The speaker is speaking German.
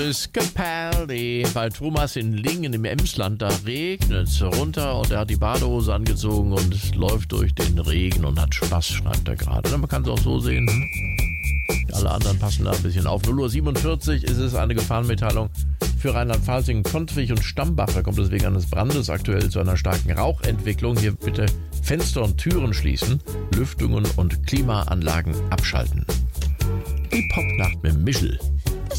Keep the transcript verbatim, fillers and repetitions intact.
Skapaldi. Bei Thomas in Lingen im Emsland, da regnet es runter und er hat die Badehose angezogen und läuft durch den Regen und hat Spaß, schreibt er gerade. Man kann es auch so sehen. Alle anderen passen da ein bisschen auf. null Uhr siebenundvierzig ist es eine Gefahrenmitteilung für Rheinland-Pfalz in Kontwig und Stambach. Da kommt es wegen eines Brandes aktuell zu einer starken Rauchentwicklung. Hier bitte Fenster und Türen schließen, Lüftungen und Klimaanlagen abschalten. Die Popnacht mit Michel.